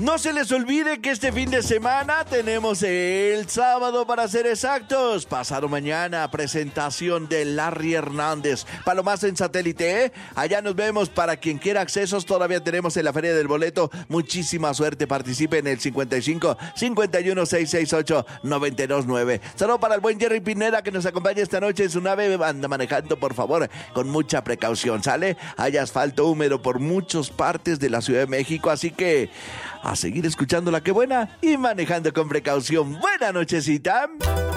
No se les olvide que este fin de semana tenemos el sábado, para ser exactos, pasado mañana, presentación de Larry Hernández. Palomazo en satélite, ¿eh? Allá nos vemos. Para quien quiera accesos, todavía tenemos en la Feria del Boleto. Muchísima suerte, participe en el 55 51 668 929. Saludo para el buen Jerry Pineda, que nos acompaña esta noche en su nave. Anda manejando, por favor, con mucha precaución, ¿sale? Hay asfalto húmedo por muchas partes de la Ciudad de México, así que a seguir escuchando La Que Buena y manejando con precaución. Buena nochecita.